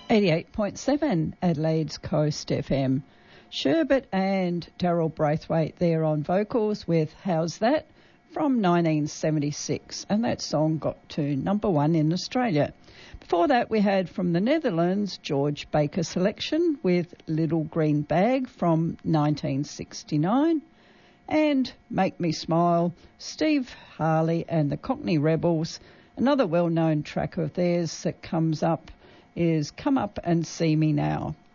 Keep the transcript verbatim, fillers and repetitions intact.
eighty-eight point seven Adelaide's Coast F M. Sherbet and Daryl Braithwaite there on vocals with How's That from nineteen seventy-six, and that song got to number one in Australia. Before that we had from the Netherlands George Baker Selection with Little Green Bag from nineteen sixty-nine, and Make Me Smile, Steve Harley and the Cockney Rebels. Another well-known track of theirs that comes up is Come Up and See Me Now.